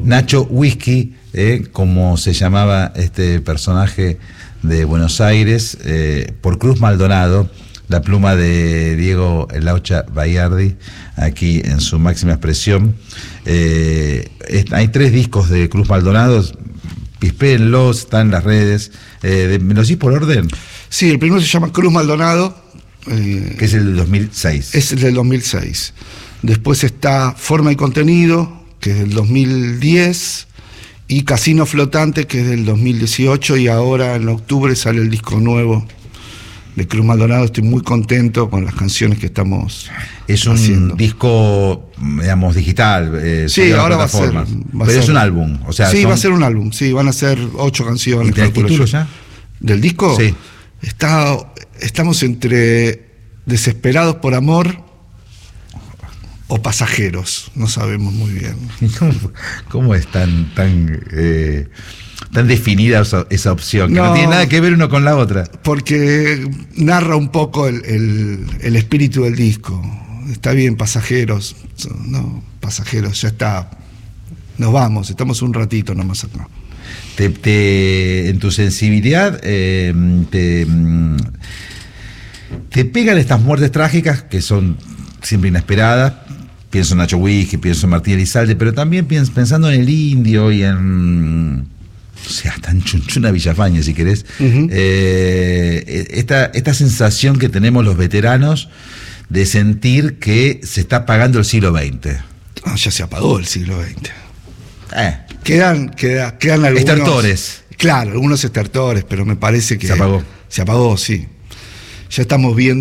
Nacho Whisky, como se llamaba este personaje de Buenos Aires, por Cruz Maldonado, la pluma de Diego Laucha Baiardi, aquí en su máxima expresión. Hay 3 discos de Cruz Maldonado, pispéenlos, están en las redes. ¿Me lo decís por orden? Sí, el primero se llama Cruz Maldonado. Que es el del 2006. Es el del 2006. Después está Forma y Contenido, que es del 2010, y Casino Flotante, que es del 2018, y ahora en octubre sale el disco nuevo de Cruz Maldonado. Estoy muy contento con las canciones que estamos haciendo. Un disco, digamos, digital. Sí, ahora va a ser. Pero es un álbum. O sea, sí, va a ser un álbum. Sí, van a ser 8 canciones. ¿Y el título ya? ¿Del disco? Sí. Estamos entre Desesperados por Amor o Pasajeros. No sabemos muy bien. ¿Cómo es tan definida esa opción? Que no tiene nada que ver uno con la otra. Porque narra un poco el espíritu del disco. Está bien, Pasajeros. No, Pasajeros, ya está. Nos vamos, estamos un ratito nomás acá. En tu sensibilidad te pegan estas muertes trágicas que son siempre inesperadas. Pienso en Nacho Whisky, pienso en Martín Elizalde, pero también pensando en el Indio y en, o sea, hasta en Chunchuna Villafañe, si querés. Uh-huh. Esta sensación que tenemos los veteranos de sentir que se está apagando el siglo XX. Ya se apagó el siglo XX. Quedan algunos estertores. Claro, algunos estertores, pero me parece que se apagó. Se apagó, sí. Ya estamos viendo